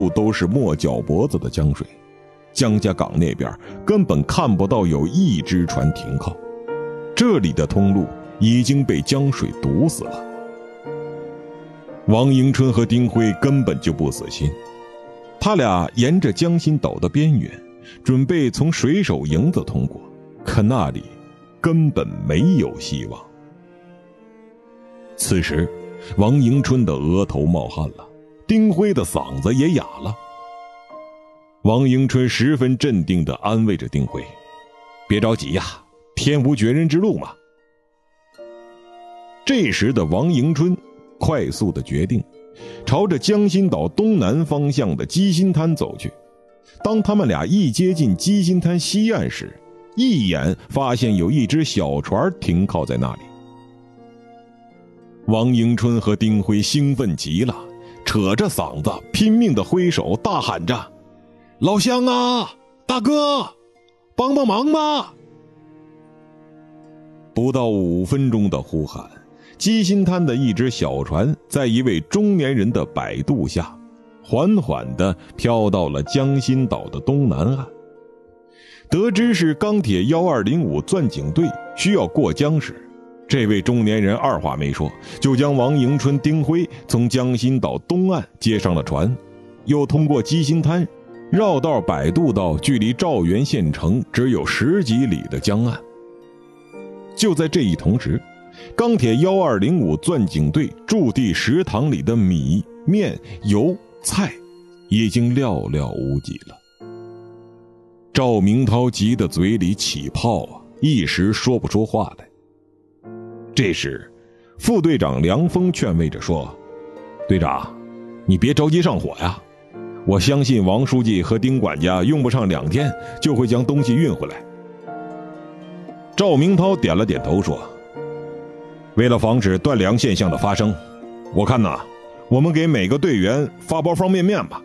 都是没脚脖子的江水，江家港那边根本看不到有一只船停靠，这里的通路已经被江水堵死了。王迎春和丁辉根本就不死心，他俩沿着江心岛的边缘，准备从水手营子通过，可那里根本没有希望。此时，王迎春的额头冒汗了，丁辉的嗓子也哑了。王迎春十分镇定地安慰着丁辉：“别着急呀，天无绝人之路嘛。”这时的王迎春快速地决定，朝着江心岛东南方向的鸡心滩走去。当他们俩一接近鸡心滩西岸时，一眼发现有一只小船停靠在那里。王迎春和丁辉兴奋极了，扯着嗓子拼命地挥手，大喊着：“老乡啊，大哥，帮帮忙吧！”不到5分钟的呼喊，鸡心滩的一只小船在一位中年人的摆渡下，缓缓地飘到了江心岛的东南岸。得知是钢铁1205钻井队需要过江时，这位中年人二话没说，就将王迎春、丁辉从江心岛东岸接上了船，又通过鸡心滩绕道摆渡到距离肇源县城只有10几里的江岸。就在这一同时，钢铁1205钻井队驻地食堂里的米、面、油、菜已经寥寥无几了。赵明涛急得嘴里起泡啊，一时说不出话来。这时，副队长梁峰劝慰着说：“队长，你别着急上火呀，我相信王书记和丁管家用不上2天就会将东西运回来。”赵明涛点了点头说：“为了防止断粮现象的发生，我看呐，我们给每个队员发包方便面吧。”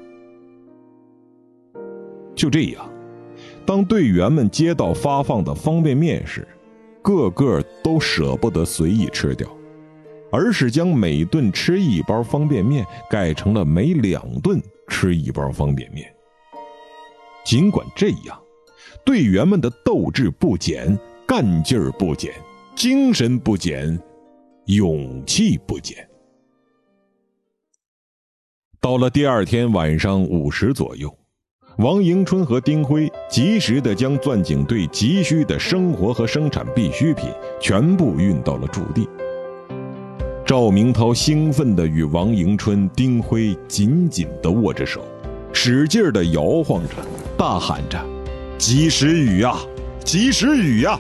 就这样，当队员们接到发放的方便面时，个个都舍不得随意吃掉，而是将每顿吃1包方便面改成了每2顿吃1包方便面。尽管这样，队员们的斗志不减，干劲儿不减，精神不减，勇气不减。到了第2天晚上5时左右，王迎春和丁辉及时地将钻井队急需的生活和生产必需品全部运到了驻地。赵明涛兴奋地与王迎春、丁辉紧紧地握着手，使劲地摇晃着，大喊着：“及时雨呀，及时雨呀！”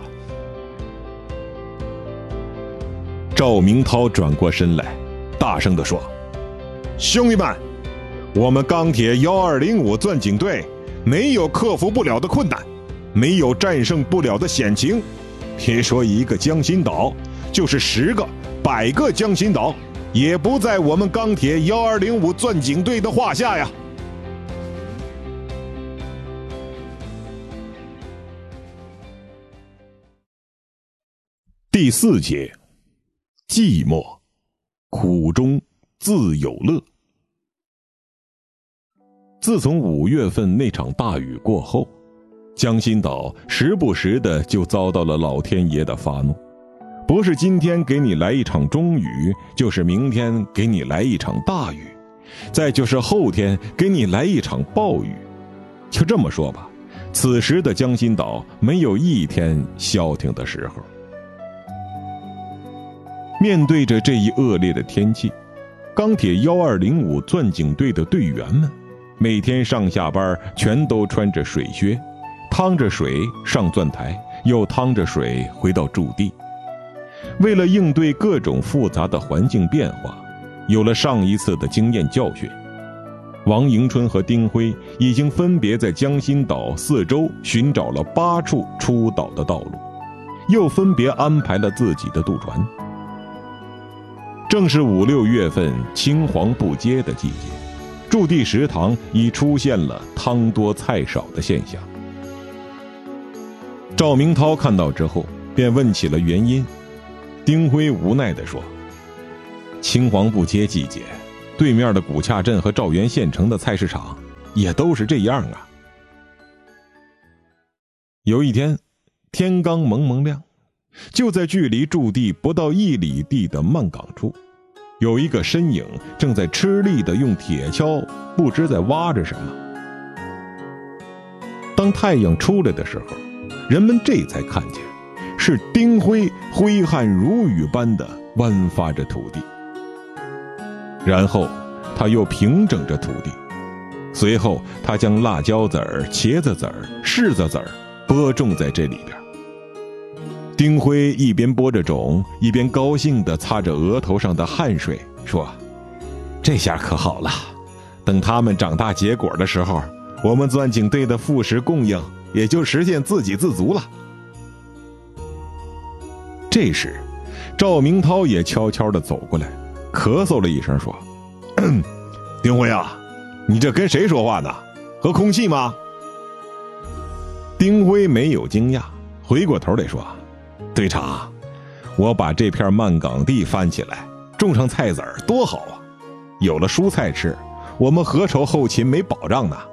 赵明涛转过身来，大声地说：“兄弟们，我们钢铁1205钻井队没有克服不了的困难，没有战胜不了的险情，别说一个江心岛，就是10个、100个江心岛，也不在我们钢铁1205钻井队的话下呀！”第4节，寂寞，苦中自有乐。自从5月份那场大雨过后，江心岛时不时的就遭到了老天爷的发怒，不是今天给你来一场中雨，就是明天给你来一场大雨，再就是后天给你来一场暴雨。就这么说吧，此时的江心岛没有一天消停的时候。面对着这一恶劣的天气，钢铁1205钻井队的队员们每天上下班全都穿着水靴，趟着水上钻台，又趟着水回到驻地。为了应对各种复杂的环境变化，有了上一次的经验教训，王迎春和丁辉已经分别在江心岛4周寻找了8处出岛的道路，又分别安排了自己的渡船。正是5、6月份青黄不接的季节，驻地食堂已出现了汤多菜少的现象。赵明涛看到之后便问起了原因。丁辉无奈地说：“青黄不接季节，对面的古洽镇和肇源县城的菜市场也都是这样啊。有一天，天刚蒙蒙亮，就在距离驻地不到1里地的慢岗处，有一个身影正在吃力地用铁锹不知在挖着什么。当太阳出来的时候，人们这才看见是丁辉挥汗如雨般地剜发着土地，然后他又平整着土地，随后他将辣椒籽儿、茄子籽儿、柿子籽儿播种在这里边。丁辉一边播着种，一边高兴地擦着额头上的汗水，说：这下可好了，等他们长大结果的时候，我们钻井队的副食供应也就实现自给自足了。这时赵明涛也悄悄地走过来，咳嗽了一声说：丁辉啊，你这跟谁说话呢？和空气吗？丁辉没有惊讶，回过头来说：队长，我把这片慢岗地翻起来，种上菜籽儿多好啊，有了蔬菜吃，我们何愁后勤没保障呢？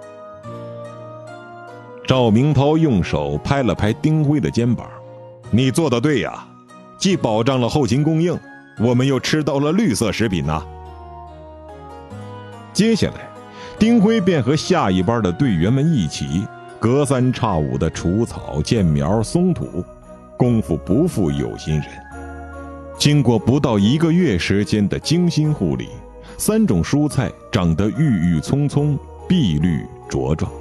赵明涛用手拍了拍丁辉的肩膀：你做得对呀，既保障了后勤供应，我们又吃到了绿色食品呐。接下来，丁辉便和下一班的队员们一起隔三差五的除草、建苗、松土，功夫不负有心人。经过不到1个月时间的精心护理，3种蔬菜长得郁郁葱葱，碧绿茁壮。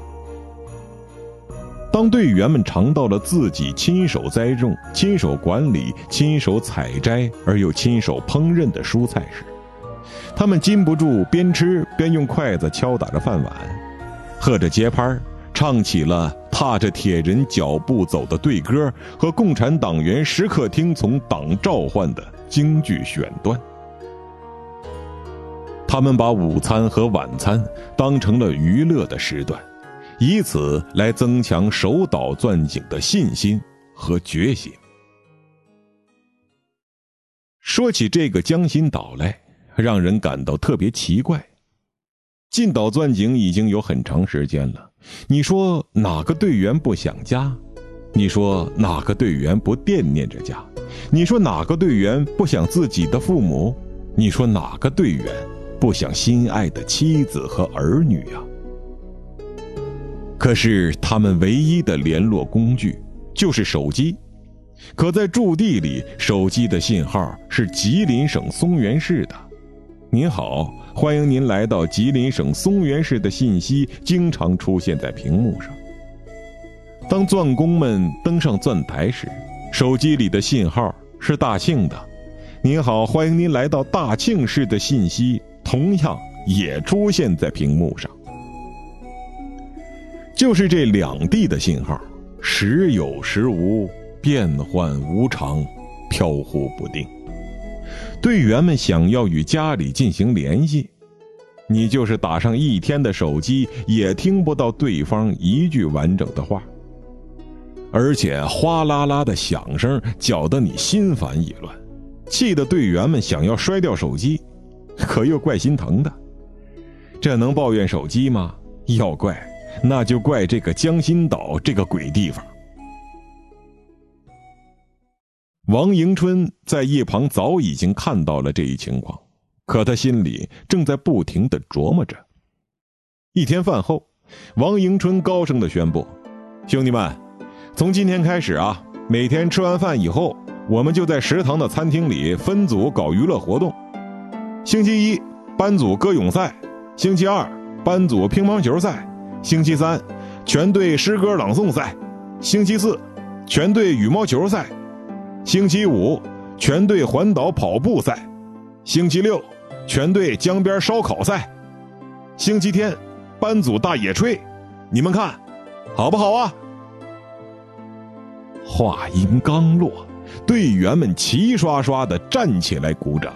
当队员们尝到了自己亲手栽种、亲手管理、亲手采摘而又亲手烹饪的蔬菜时，他们禁不住边吃边用筷子敲打着饭碗，喝着节拍，唱起了踏着铁人脚步走的队歌和共产党员时刻听从党召唤的京剧选段。他们把午餐和晚餐当成了娱乐的时段，以此来增强守岛钻井的信心和决心。说起这个江心岛来，让人感到特别奇怪。进岛钻井已经有很长时间了，你说哪个队员不想家？你说哪个队员不惦念着家？你说哪个队员不想自己的父母？你说哪个队员不想心爱的妻子和儿女啊？可是他们唯一的联络工具就是手机，可在驻地里，手机的信号是吉林省松原市的。您好，欢迎您来到吉林省松原市的信息经常出现在屏幕上。当钻工们登上钻台时，手机里的信号是大庆的。您好，欢迎您来到大庆市的信息同样也出现在屏幕上。就是这2地的信号时有时无，变幻无常，飘忽不定。队员们想要与家里进行联系，你就是打上1天的手机也听不到对方一句完整的话，而且哗啦啦的响声搅得你心烦意乱，气得队员们想要摔掉手机，可又怪心疼的。这能抱怨手机吗？要怪那就怪这个江心岛这个鬼地方。王迎春在一旁早已经看到了这一情况，可他心里正在不停地琢磨着。一天饭后，王迎春高声地宣布：兄弟们，从今天开始啊，每天吃完饭以后，我们就在食堂的餐厅里分组搞娱乐活动。星期1班组歌咏赛，星期2班组乒乓球赛，星期3全队诗歌朗诵赛，星期4全队羽毛球赛，星期5全队环岛跑步赛，星期6全队江边烧烤赛，星期天班组大野炊，你们看好不好啊？话音刚落，队员们齐刷刷地站起来鼓掌。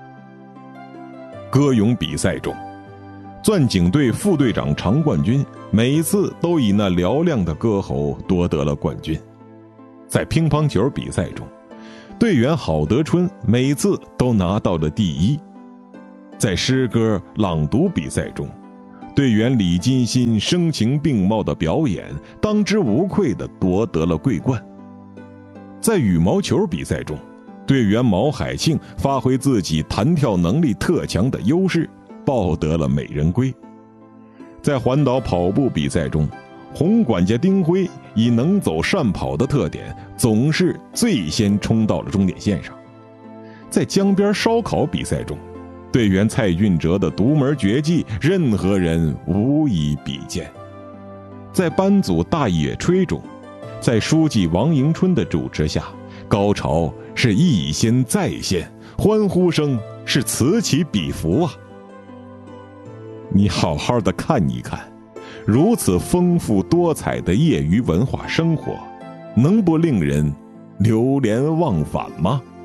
歌咏比赛中，钻井队副队长常冠军每一次都以那嘹亮的歌喉夺得了冠军。在乒乓球比赛中，队员郝德春每次都拿到了第1。在诗歌朗读比赛中， 队员李金新声情并茂的表演，当之无愧地夺得了桂冠。在羽毛球比赛中，队员毛海庆发挥自己弹跳能力特强的优势，抱得了美人归。在环岛跑步比赛中，红管家丁辉以能走善跑的特点，总是最先冲到了终点线上。在江边烧烤比赛中，队员蔡俊哲的独门绝技，任何人无以比肩。在班组大野炊中，在书记王迎春的主持下，高潮是一掀再掀，欢呼声是此起彼伏啊！你好好的看一看，如此丰富多彩的业余文化生活，能不令人流连忘返吗？